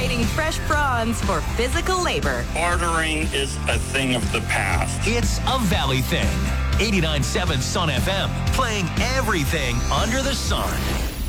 trading fresh prawns for physical labor. Bartering is a thing of the past. It's a Valley thing. 89.7 Sun FM, playing everything under the sun.